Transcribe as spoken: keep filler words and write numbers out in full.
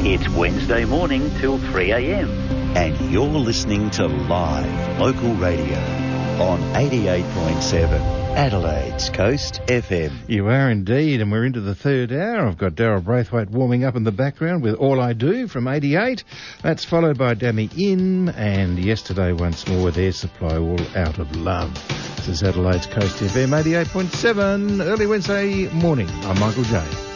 It's Wednesday morning till three a m. And you're listening to Live Local Radio on eighty-eight point seven Adelaide's Coast F M. You are indeed, and we're into the third hour. I've got Daryl Braithwaite warming up in the background with All I Do from eighty-eight. That's followed by Dammy In, and yesterday once more with Air Supply, All Out of Love. This is Adelaide's Coast F M eighty-eight point seven, early Wednesday morning. I'm Michael J.